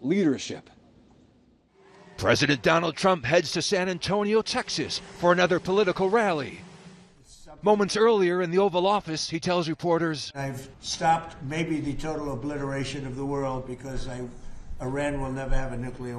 leadership. President Donald Trump heads to San Antonio, Texas for another political rally. Moments earlier in the Oval Office, he tells reporters, I've stopped maybe the total obliteration of the world because Iran will never have a nuclear